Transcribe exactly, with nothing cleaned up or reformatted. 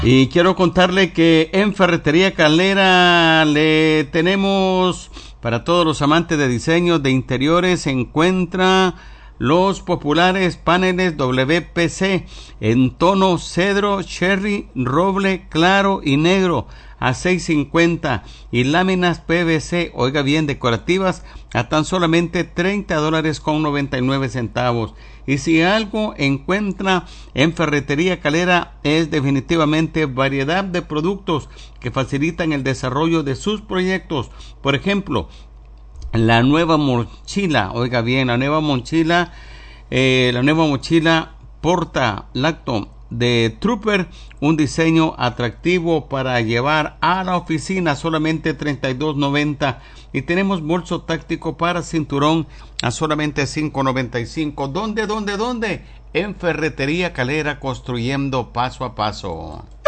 Y quiero contarle que en Ferretería Calera le tenemos para todos los amantes de diseño de interiores. Se encuentra los populares paneles W P C en tono cedro, cherry, roble, claro y negro a seis cincuenta y láminas P V C, oiga bien, decorativas a tan solamente treinta dólares con noventa y nueve centavos. Y si algo encuentra en Ferretería Calera es definitivamente variedad de productos que facilitan el desarrollo de sus proyectos. Por ejemplo, la nueva mochila, oiga bien, la nueva mochila, eh, la nueva mochila Porta Lacto de Trooper, un diseño atractivo para llevar a la oficina, solamente treinta y dos noventa. Y tenemos bolso táctico para cinturón a solamente cinco noventa y cinco. ¿Dónde, dónde, dónde? En Ferretería Calera, construyendo paso a paso.